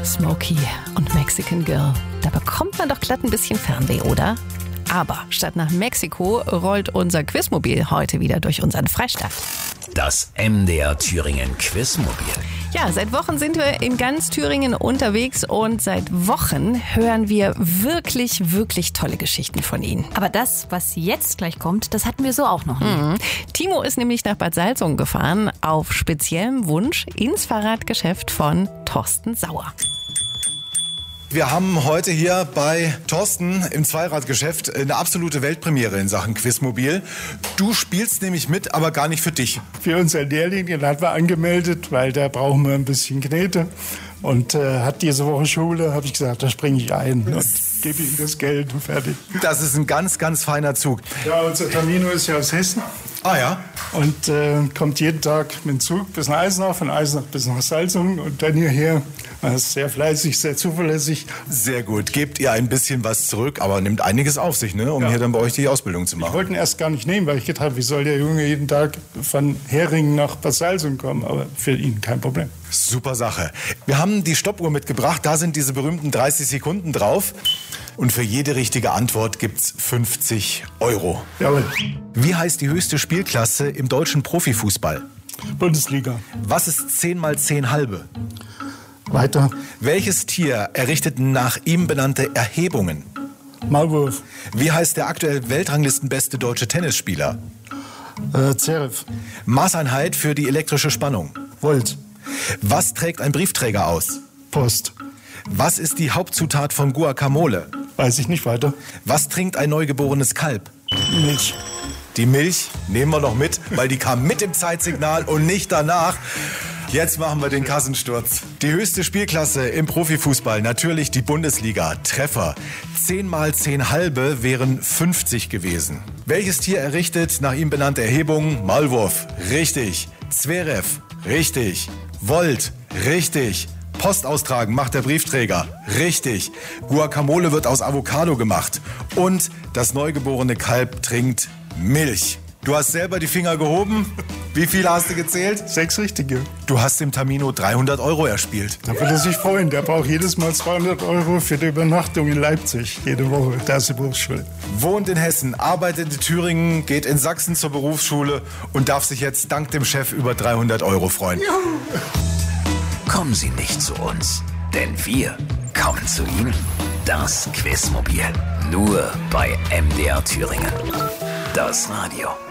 Smokey und Mexican Girl. Da bekommt man doch glatt ein bisschen Fernweh, oder? Aber statt nach Mexiko rollt unser Quizmobil heute wieder durch unseren Freistaat. Das MDR Thüringen Quizmobil. Ja, seit Wochen sind wir in ganz Thüringen unterwegs und seit Wochen hören wir wirklich, wirklich tolle Geschichten von Ihnen. Aber das, was jetzt gleich kommt, das hatten wir so auch noch nie. Timo ist nämlich nach Bad Salzungen gefahren, auf speziellem Wunsch ins Fahrradgeschäft von Thorsten Sauer. Wir haben heute hier bei Thorsten im Zweiradgeschäft eine absolute Weltpremiere in Sachen Quizmobil. Du spielst nämlich mit, aber gar nicht für dich. Für unseren Lehrling, den hatten wir angemeldet, weil da brauchen wir ein bisschen Knete. Und hat diese Woche Schule, habe ich gesagt, da springe ich ein und gebe ihm das Geld und fertig. Das ist ein ganz, ganz feiner Zug. Ja, unser Tamino ist ja aus Hessen. Ah ja? Und kommt jeden Tag mit dem Zug bis nach Eisenach, von Eisenach bis nach Salzungen und dann hierher. Er ist sehr fleißig, sehr zuverlässig. Sehr gut. Gebt ihr ein bisschen was zurück, aber nimmt einiges auf sich, ne, um hier dann bei euch die Ausbildung zu machen. Ich wollte ihn erst gar nicht nehmen, weil ich gedacht habe, wie soll der Junge jeden Tag von Heringen nach Bad Salzungen kommen? Aber für ihn kein Problem. Super Sache. Wir haben die Stoppuhr mitgebracht, da sind diese berühmten 30 Sekunden drauf. Und für jede richtige Antwort gibt's 50 €. Jawohl. Wie heißt die höchste Spielklasse im deutschen Profifußball? Bundesliga. Was ist 10 mal 10 halbe? Weiter. Welches Tier errichtet nach ihm benannte Erhebungen? Maulwurf. Wie heißt der aktuell Weltranglistenbeste deutsche Tennisspieler? Zverev. Maßeinheit für die elektrische Spannung. Volt. Was trägt ein Briefträger aus? Post. Was ist die Hauptzutat von Guacamole? Weiß ich nicht weiter. Was trinkt ein neugeborenes Kalb? Milch. Die Milch nehmen wir noch mit, weil die kam mit im Zeitsignal und nicht danach. Jetzt machen wir den Kassensturz. Die höchste Spielklasse im Profifußball, natürlich die Bundesliga. Treffer. 10 mal 10 halbe wären 50 gewesen. Welches Tier errichtet nach ihm benannte Erhebungen? Maulwurf. Richtig. Zverev. Richtig. Volt. Richtig. Post austragen macht der Briefträger. Richtig. Guacamole wird aus Avocado gemacht. Und das neugeborene Kalb trinkt Milch. Du hast selber die Finger gehoben. Wie viele hast du gezählt? 6 richtige. Du hast dem Tamino 300 € erspielt. Da würde er sich freuen. Der braucht jedes Mal 200 € für die Übernachtung in Leipzig. Jede Woche. Da ist die Berufsschule. Wohnt in Hessen, arbeitet in Thüringen, geht in Sachsen zur Berufsschule und darf sich jetzt dank dem Chef über 300 € freuen. Juhu. Kommen Sie nicht zu uns, denn wir kommen zu Ihnen. Das Quizmobil. Nur bei MDR Thüringen. Das Radio.